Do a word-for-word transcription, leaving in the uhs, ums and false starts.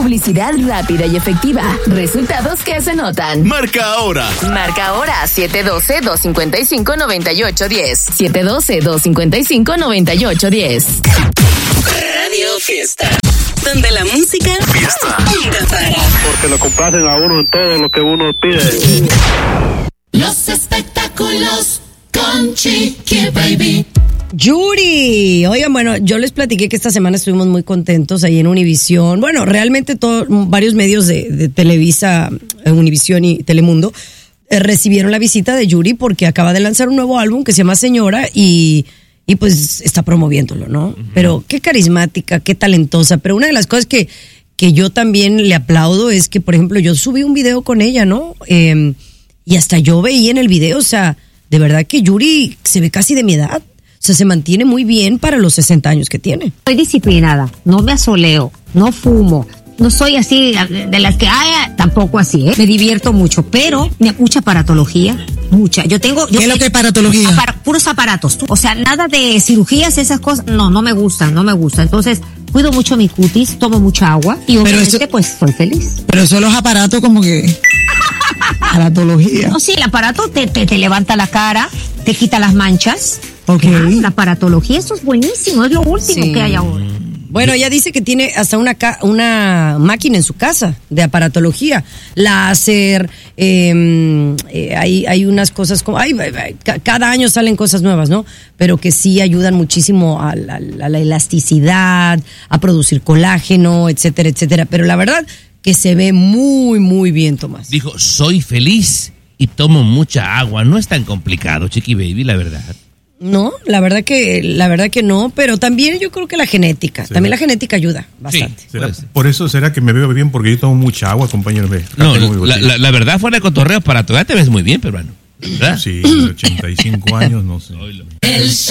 Publicidad rápida y efectiva. Resultados que se notan. Marca ahora. Marca ahora siete uno dos, dos cinco cinco, nueve ocho uno cero. siete uno dos, dos cinco cinco, nueve ocho uno cero. Radio Fiesta. Donde la música Fiesta. nunca para. Porque lo complacen a uno en todo lo que uno pide. Los espectáculos con Chiqui Baby. Yuri, oigan, bueno, yo les platiqué que esta semana estuvimos muy contentos ahí en Univisión. Bueno, realmente todos, varios medios de, de Televisa, Univisión y Telemundo eh, recibieron la visita de Yuri porque acaba de lanzar un nuevo álbum que se llama Señora y, y pues está promoviéndolo, ¿no? Uh-huh. Pero qué carismática, qué talentosa. Pero una de las cosas que, que yo también le aplaudo es que, por ejemplo, yo subí un video con ella, ¿no? Eh, y hasta yo veía en el video, o sea, de verdad que Yuri se ve casi de mi edad. O sea, se mantiene muy bien para los sesenta años que tiene. Soy disciplinada, no me asoleo, no fumo, no soy así de las que, ay, tampoco así, ¿eh? Me divierto mucho, pero mucha aparatología, mucha. Yo tengo... Yo ¿Qué es lo que es aparatología? Apar- puros aparatos. O sea, nada de cirugías, esas cosas, no, no me gustan, no me gustan. Entonces, cuido mucho mi cutis, tomo mucha agua y obviamente, eso, pues, soy feliz. Pero son los aparatos como que... aparatología. No, sí, el aparato te, te, te levanta la cara, te quita las manchas. Ok. Ah, la aparatología, eso es buenísimo, es lo último sí. que hay ahora. Bueno, ella dice que tiene hasta una ca- una máquina en su casa de aparatología, láser, eh, eh, hay, hay unas cosas como, ay, ay, cada año salen cosas nuevas, ¿no? Pero que sí ayudan muchísimo a la, a la elasticidad, a producir colágeno, etcétera, etcétera. Pero la verdad que se ve muy, muy bien, Tomás. Dijo, soy feliz y tomo mucha agua. No es tan complicado, Chiqui Baby, la verdad. No, la verdad que la verdad que no, pero también yo creo que la genética, ¿será? También la genética ayuda bastante. Sí, ¿será, por eso será que me veo bien porque yo tomo mucha agua, compañero. No, la, la, la verdad fuera de cotorreo para tu edad te ves muy bien, peruano. ¿Verdad? Sí, ochenta y cinco años, no sé. El